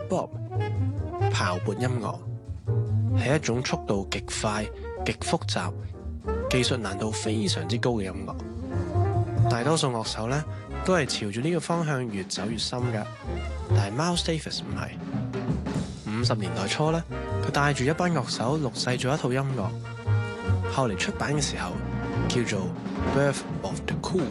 Bebop 刨撥音樂，係一種速度極快、極複雜、技術難度非常之高嘅音樂。大多數樂手呢都係朝住呢個方向越走越深㗎，但係 Miles Davis 唔係。50年代初呢，佢帶住一班樂手錄製咗一套音樂，後嚟出版嘅時候叫做 Birth of the Cool。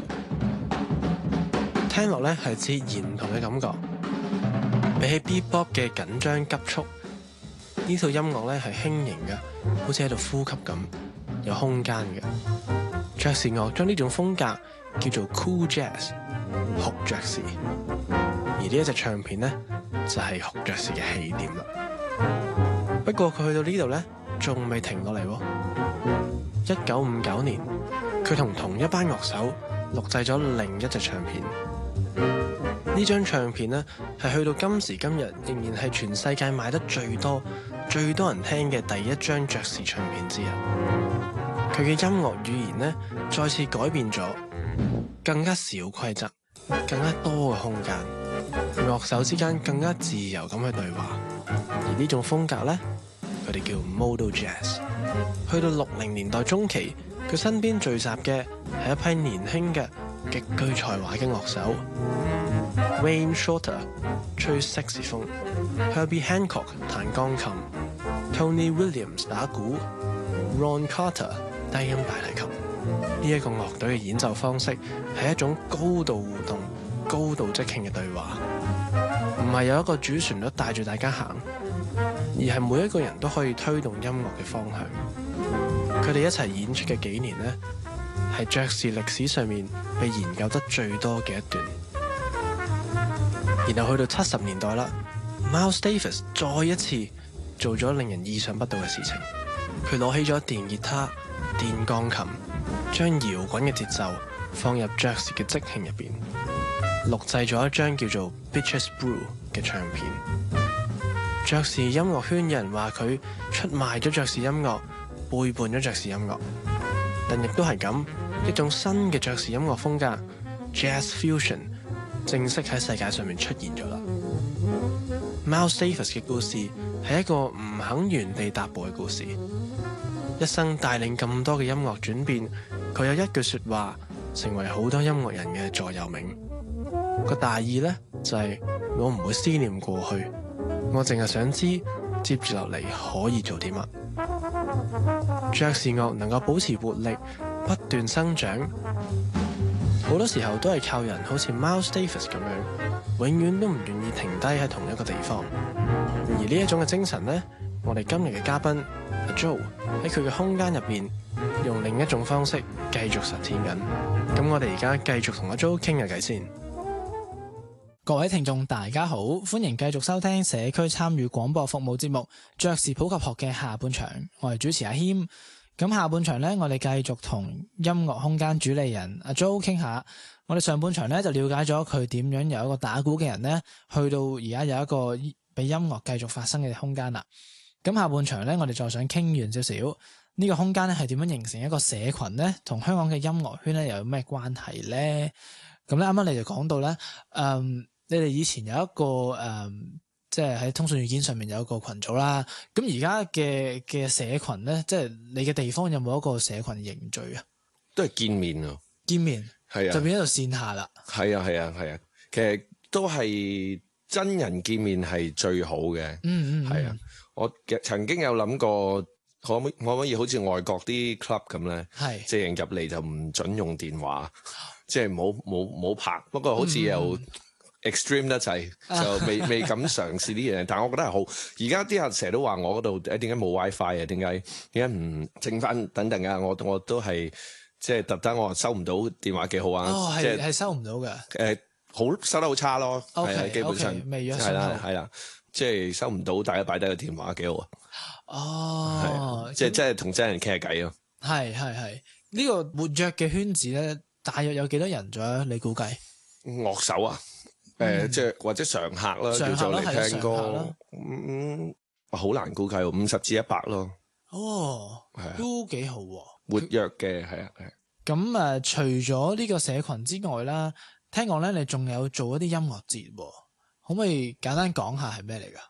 聽落呢係截然唔同嘅感覺，比起 Bebop 嘅緊張急促，呢套音樂呢係輕盈嘅，好似喺度呼吸咁，有空間嘅。爵士樂將呢種風格叫做 Cool Jazz， 酷爵士。而呢一隻唱片呢，就係酷爵士嘅起點啦。不過佢去到呢度呢，仲未停落嚟喎。1959年，佢同同一班樂手錄製咗另一隻唱片。呢張唱片呢，係去到今時今日仍然係全世界賣得最多人聽嘅第一張爵士唱片之一。佢嘅音樂語言呢，再次改變咗，更加少規則，更加多嘅空間，樂手之間更加自由咁去對話。而呢種風格呢，佢哋叫 Modal Jazz。去到60年代中期，佢身邊聚集嘅係一批年輕嘅極具才華嘅樂手。Wayne Shorter 吹薩克斯風，Herbie Hancock 彈鋼琴，Tony Williams 打鼓，Ron Carter 低音大提琴。呢一個樂隊嘅演奏方式係一種高度互動、高度即興嘅對話，唔係有一個主旋律帶住大家行，而係每一個人都可以推動音樂嘅方向。佢哋一齊演出嘅幾年呢，係爵士歷史上面被研究得最多嘅一段。然後去到70年代啦 ，Miles Davis 再一次做咗令人意想不到嘅事情。佢攞起咗電吉他、電鋼琴，將搖滾嘅節奏放入爵士嘅即興入邊，錄製咗一張叫做《Bitches Brew》嘅唱片。爵士音樂圈有人話佢出賣咗爵士音樂，背叛咗爵士音樂，但亦都係咁一種新嘅爵士音樂風格 Jazz Fusion 正式喺世界上面出現咗啦。Miles Davis 嘅故事係一個唔肯原地踏步嘅故事，一生帶領咁多嘅音樂轉變。佢有一句說話成為好多音樂人嘅座右銘，個大意呢，就係我唔會思念過去，我淨係想知接住落嚟可以做啲乜。爵士樂能夠保持活力，不斷生長，好多時候都係靠人好似 Miles Davis 咁樣，永遠都唔願意停低喺同一個地方。而呢一種嘅精神呢，我哋今日嘅嘉賓阿 Joe 喺佢嘅空間入邊，用另一種方式繼續實踐緊。咁我哋而家繼續同阿 Joe 傾下偈先。 各位聽眾大家好，歡迎繼續收聽社區參與廣播服務節目爵士普及學嘅下半場，我係主持阿謙。咁下半場呢，我哋繼續同音樂空間主理人阿 Joe 傾下。我哋上半場呢，就了解咗佢點樣由一個打鼓嘅人呢，去到而家有一個俾音樂繼續發生嘅空間啦。咁下半場呢，我哋再想傾遠少少，呢個空間呢係點樣形成一個社群呢？同香港嘅音樂圈呢又有咩關係呢？咁咧啱啱你就講到咧，你哋以前有一個即係喺通訊軟件上面有一個群組啦。咁而家嘅社群咧，即係你嘅地方有冇一個社群凝聚啊？ 都係見面啊！ 見面係啊，就變咗到線下啦。係啊，其實都係真人見面係最好嘅。係啊，我曾經有諗過可唔可以好似外國啲 club 咁咧，係即係入嚟就唔準用電話，即係冇拍。不過好似又extreme 得滯，就未敢嘗試呢樣嘢。但係我覺得係好。而家啲人成日都話我嗰度點解冇 WiFi 啊？點解唔整翻等等啊？我都係即係特登我收唔到電話幾好啊！ 哦，係收唔到嘅。 好收得好差咯。 係基本上未約係啦，即係收唔到，大家擺低個電話幾好啊！ 哦， 即係同真人傾下偈咯。係呢個活躍嘅圈子咧，大約有幾多人咗啊？你估計樂手啊？即係或者常客啦，叫做嚟聽歌。好難估計，50至100咯。 哦，都幾好喎。 活躍嘅係啊。 咁除咗呢個社群之外啦，聽講咧你仲有做一啲音樂節喎，可唔可以簡單講下係咩嚟㗎？